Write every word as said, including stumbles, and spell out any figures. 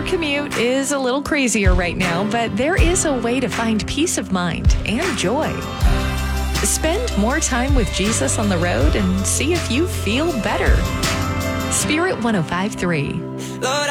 commute is a little crazier right now, but there is a way to find peace of mind and joy. Spend more time with Jesus on the road and see if you feel better. Spirit one oh five point three.